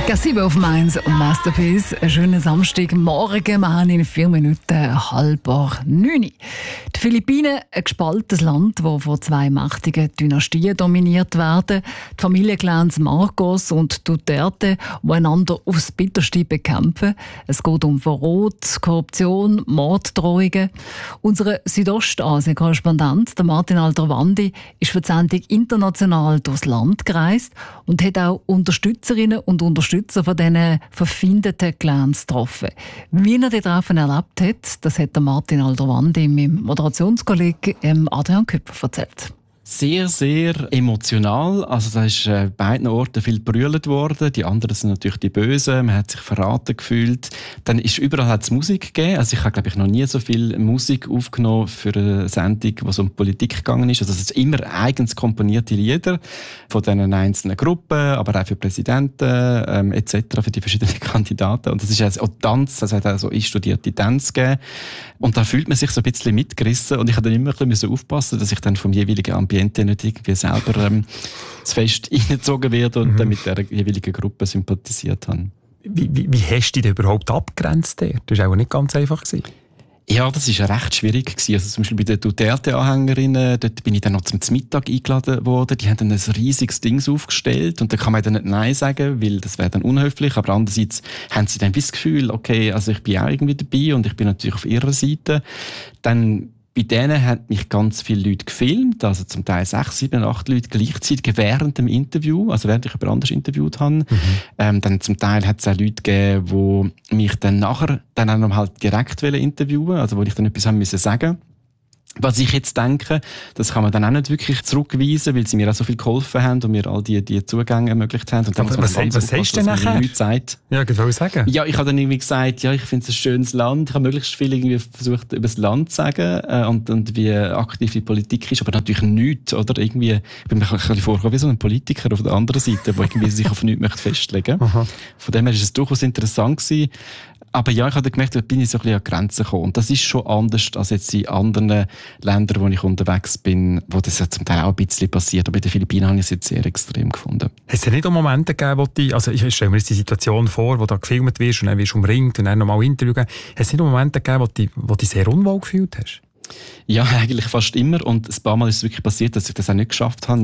Cassibe auf Mainz und Masterpiece. Einen schönen Samstagmorgen. Wir haben in 4 Minuten 8:30. Die Philippinen, ein gespaltenes Land, das von 2 mächtigen Dynastien dominiert werden. Die Familienclans Marcos und Duterte, die einander aufs Bitterste bekämpfen. Es geht um Verrat, Korruption, Morddrohungen. Unser Südostasien-Korrespondent, der Martin Aldrovandi, ist für die Sendung international durchs Land gereist und hat auch Unterstützerinnen und Unterstützer von diesen verfeindeten Clans getroffen. Wie er die Treffen erlebt hat, das hat der Martin Aldrovandi meinem Moderationskollegen Adrian Küpper erzählt. Sehr, sehr emotional. Also da ist beiden Orten viel gebrüllt worden. Die anderen sind natürlich die Bösen. Man hat sich verraten gefühlt. Dann ist überall hat's Musik gegeben. Also ich habe, glaube ich, noch nie so viel Musik aufgenommen für eine Sendung, wo es um Politik gegangen ist. Also es sind immer eigens komponierte Lieder von diesen einzelnen Gruppen, aber auch für Präsidenten etc., für die verschiedenen Kandidaten. Und das ist auch Tanz, es hat auch so einstudierte Tänze gegeben. Und da fühlt man sich so ein bisschen mitgerissen. Und ich habe dann immer ein bisschen aufpassen, dass ich dann vom jeweiligen Ambiente nicht irgendwie selber zu fest reingezogen werde und dann mit der jeweiligen Gruppe sympathisiert habe. Wie hast du dich überhaupt abgegrenzt? Das war auch nicht ganz einfach. Ja, das war recht schwierig. Also zum Beispiel bei den Duterte-Anhängerinnen, dort bin ich dann noch zum Mittag eingeladen worden. Die haben dann ein riesiges Ding aufgestellt und da kann man dann nicht Nein sagen, weil das wäre dann unhöflich. Aber andererseits haben sie dann das Gefühl, okay, also ich bin auch irgendwie dabei und ich bin natürlich auf ihrer Seite. Dann bei denen haben mich ganz viele Leute gefilmt, also zum Teil 6, 7, 8 Leute gleichzeitig während dem Interview, also während ich jemand anders interviewt habe. Dann zum Teil hat es auch Leute gegeben, die mich dann nachher dann auch noch halt direkt interviewen, also wo ich dann etwas haben müssen sagen. Was ich jetzt denke, das kann man dann auch nicht wirklich zurückweisen, weil sie mir auch so viel geholfen haben und mir all die Zugänge ermöglicht haben. Und dann was hast du denn nachher? Ja, was soll ich sagen? Ja, ich habe dann irgendwie gesagt, ja, ich finde es ein schönes Land. Ich habe möglichst viel irgendwie versucht, über das Land zu sagen und wie aktiv die Politik ist, aber natürlich nichts, oder? Irgendwie, ich bin mir ein bisschen vorgekommen wie so ein Politiker auf der anderen Seite, der irgendwie sich auf nichts möchte festlegen möchte. Von dem her ist es durchaus interessant gewesen. Aber ja, ich habe gemerkt, da bin ich so ein bisschen an Grenzen gekommen. Und das ist schon anders als jetzt in anderen Ländern, wo ich unterwegs bin, wo das ja zum Teil auch ein bisschen passiert. Aber bei den Philippinen habe ich es jetzt sehr extrem gefunden. Hat es nicht auch Momente gegeben, also ich stelle mir jetzt die Situation vor, wo da gefilmt wirst und dann wirst du umringt und dann nochmal Interview geben. Hat es nicht auch Momente gegeben, wo du dich sehr unwohl gefühlt hast? Ja, eigentlich fast immer. Und ein paar Mal ist es wirklich passiert, dass ich das auch nicht geschafft habe.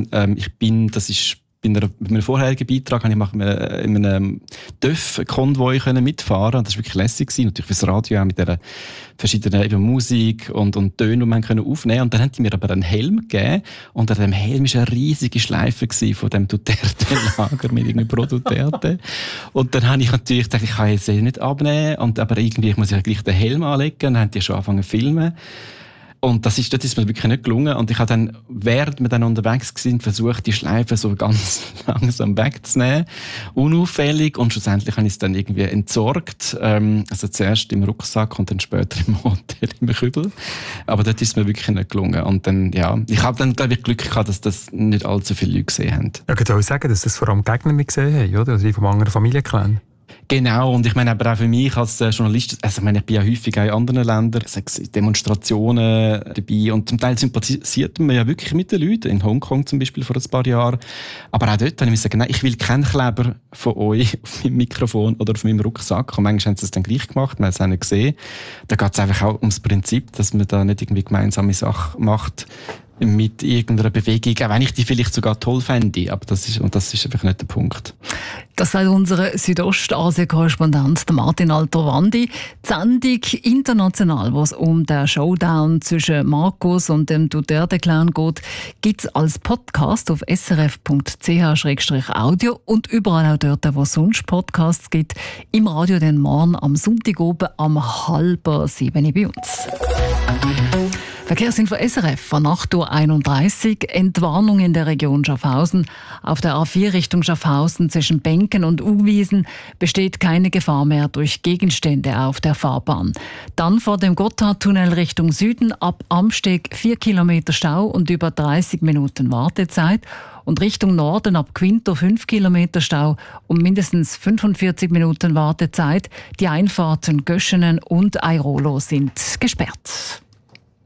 Bei einem vorherigen Beitrag konnte ich in einem TÜV-Konvoi mitfahren. Das war wirklich lässig gewesen. Natürlich fürs Radio auch mit dieser verschiedenen Musik und Töne, die man aufnehmen konnte. Und dann haben die mir aber einen Helm gegeben. Und an dem Helm war eine riesige Schleife von dem Duterte-Lager mit irgendwie pro Duterte. Und dann habe ich natürlich gedacht, ich kann jetzt nicht abnehmen. Aber irgendwie muss ich gleich den Helm anlegen. Und dann haben die schon angefangen zu filmen. Und dort ist mir wirklich nicht gelungen. Und ich habe dann, während wir dann unterwegs waren, versucht, die Schleife so ganz langsam wegzunehmen. Unauffällig. Und schlussendlich habe ich es dann irgendwie entsorgt. Also zuerst im Rucksack und dann später im Hotel im Kübel. Aber dort ist es mir wirklich nicht gelungen. Und dann, ja, ich habe dann, glaube ich, Glück gehabt, dass das nicht allzu viele Leute gesehen haben. Ja, ich würde sagen, dass das vor allem Gegner nicht gesehen haben, oder? Also die vom anderen Familienclan. Genau, und ich meine aber auch für mich als Journalist, also ich bin ja häufig auch in anderen Ländern, Demonstrationen dabei und zum Teil sympathisiert man ja wirklich mit den Leuten, in Hongkong zum Beispiel vor ein paar Jahren, aber auch dort habe ich gesagt, nein, ich will keinen Kleber von euch auf meinem Mikrofon oder auf meinem Rucksack und manchmal haben sie es dann gleich gemacht, man hat es auch nicht gesehen. Da geht es einfach auch ums Prinzip, dass man da nicht irgendwie gemeinsame Sachen macht, mit irgendeiner Bewegung, auch wenn ich die vielleicht sogar toll fände. Aber das ist einfach nicht der Punkt. Das sagt unser Südostasien-Korrespondent Martin Aldrovandi. Die Sendung international, wo es um den Showdown zwischen Marcos und dem Duterte-Clan geht, gibt es als Podcast auf srf.ch/audio und überall auch dort, wo es sonst Podcasts gibt. Im Radio den morgen am Sonntag oben am 6:30 bei uns. Verkehrsinfo SRF von 8:31 Uhr. Entwarnung in der Region Schaffhausen. Auf der A4 Richtung Schaffhausen zwischen Benken und Uwiesen besteht keine Gefahr mehr durch Gegenstände auf der Fahrbahn. Dann vor dem Gotthardtunnel Richtung Süden ab Amsteg 4 Kilometer Stau und über 30 Minuten Wartezeit. Und Richtung Norden ab Quinto 5 Kilometer Stau und mindestens 45 Minuten Wartezeit. Die Einfahrten Göschenen und Airolo sind gesperrt.